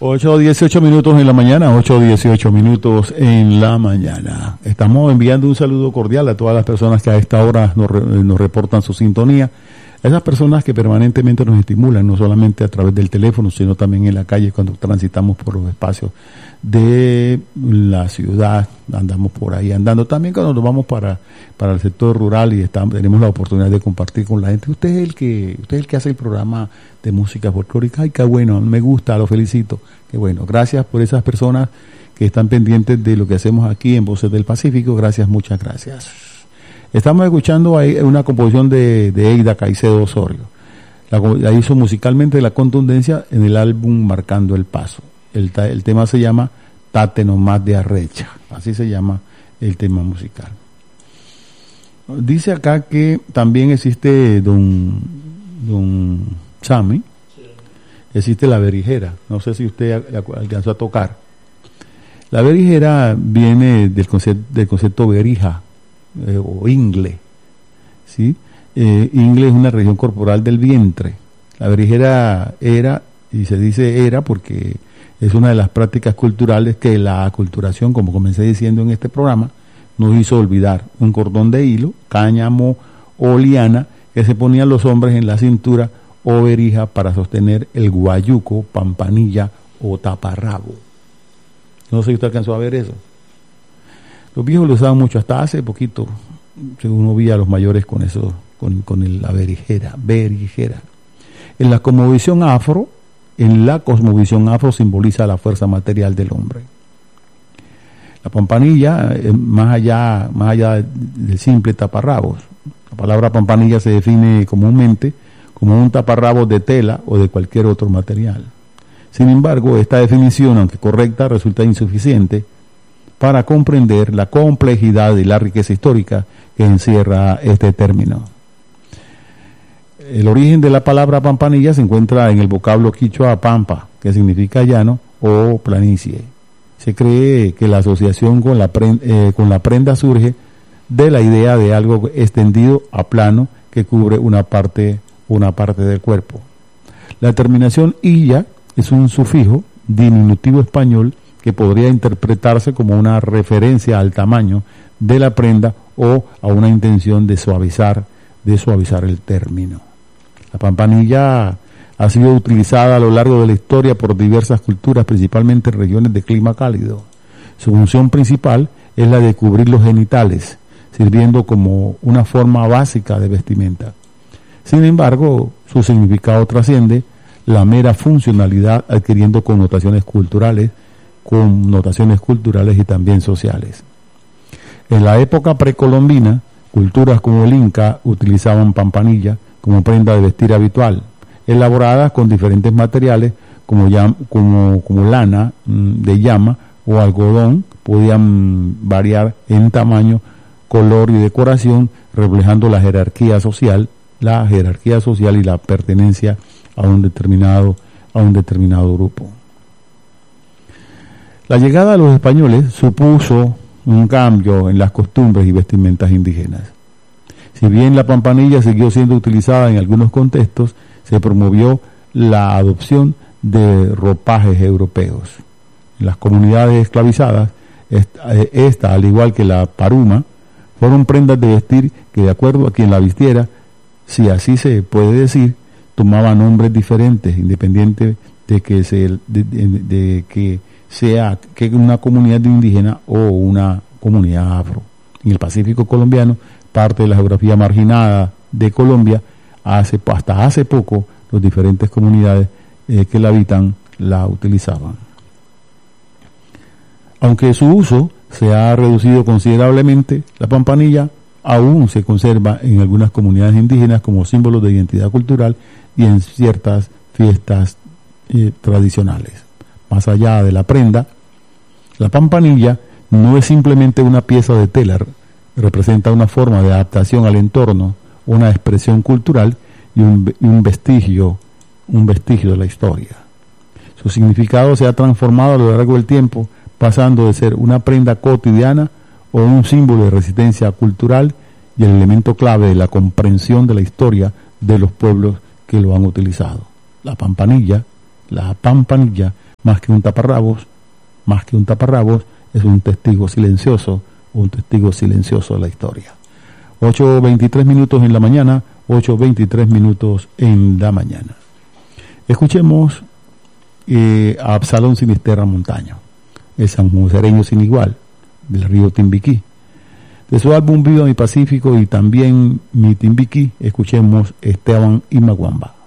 8:18 en la mañana, 8:18 en la mañana. Estamos enviando un saludo cordial a todas las personas que a esta hora nos reportan su sintonía. Esas personas que permanentemente nos estimulan, no solamente a través del teléfono, sino también en la calle cuando transitamos por los espacios de la ciudad, andamos por ahí andando. También cuando nos vamos para el sector rural y tenemos la oportunidad de compartir con la gente. Usted es el que hace el programa de música folclórica. Ay, qué bueno, me gusta, lo felicito. Qué bueno, gracias por esas personas que están pendientes de lo que hacemos aquí en Voces del Pacífico. Gracias, muchas gracias. Estamos escuchando ahí una composición de Eida Caicedo Osorio. La hizo musicalmente La Contundencia en el álbum Marcando el Paso. El tema se llama Tate Nomás de Arrecha. Así se llama el tema musical. Dice acá que también existe don Sammy. Existe la berijera. No sé si usted alcanzó a tocar. La berijera viene del concepto berija. O ingle, ¿sí? Ingle es una región corporal del vientre. La berijera era, y se dice era porque es una de las prácticas culturales que la aculturación, como comencé diciendo en este programa, nos hizo olvidar. Un cordón de hilo, cáñamo o liana que se ponían los hombres en la cintura o berija para sostener el guayuco, pampanilla o taparrabo. No sé si usted alcanzó a ver eso. Los viejos lo usaban mucho, hasta hace poquito, uno veía a los mayores con eso, con la berijera. En la cosmovisión afro simboliza la fuerza material del hombre. La pampanilla, más allá del simple taparrabos. La palabra pampanilla se define comúnmente como un taparrabos de tela o de cualquier otro material. Sin embargo, esta definición, aunque correcta, resulta insuficiente para comprender la complejidad y la riqueza histórica que encierra este término. El origen de la palabra pampanilla se encuentra en el vocablo quichua pampa, que significa llano o planicie. Se cree que la asociación con la prenda surge de la idea de algo extendido a plano que cubre una parte del cuerpo. La terminación illa es un sufijo diminutivo español que podría interpretarse como una referencia al tamaño de la prenda o a una intención de suavizar el término. La pampanilla ha sido utilizada a lo largo de la historia por diversas culturas, principalmente en regiones de clima cálido. Su función principal es la de cubrir los genitales, sirviendo como una forma básica de vestimenta. Sin embargo, su significado trasciende la mera funcionalidad, adquiriendo connotaciones culturales y también sociales. En la época precolombina, culturas como el Inca utilizaban pampanilla como prenda de vestir habitual, elaboradas con diferentes materiales como lana de llama o algodón. Podían variar en tamaño, color y decoración, reflejando la jerarquía social y la pertenencia a un determinado grupo. La llegada de los españoles supuso un cambio en las costumbres y vestimentas indígenas. Si bien la pampanilla siguió siendo utilizada en algunos contextos, se promovió la adopción de ropajes europeos. En las comunidades esclavizadas, esta, al igual que la paruma, fueron prendas de vestir que, de acuerdo a quien la vistiera, si así se puede decir, tomaban nombres diferentes, independiente de que sea una comunidad indígena o una comunidad afro. En el Pacífico colombiano, parte de la geografía marginada de Colombia, hasta hace poco, las diferentes comunidades que la habitan la utilizaban. Aunque su uso se ha reducido considerablemente, la pampanilla aún se conserva en algunas comunidades indígenas como símbolo de identidad cultural y en ciertas fiestas tradicionales. Más allá de la prenda, la pampanilla no es simplemente una pieza de tela, representa una forma de adaptación al entorno, una expresión cultural y un vestigio de la historia. Su significado se ha transformado a lo largo del tiempo, pasando de ser una prenda cotidiana o un símbolo de resistencia cultural y el elemento clave de la comprensión de la historia de los pueblos que lo han utilizado. La pampanilla más que un taparrabos, es un testigo silencioso de la historia. 8:23 minutos en la mañana, 8:23 minutos en la mañana. Escuchemos a Absalón Sinisterra Montaño, el sanjuanereño sin igual, del río Timbiquí. De su álbum Viva mi Pacífico y también Mi Timbiquí, escuchemos Esteban y Maguamba.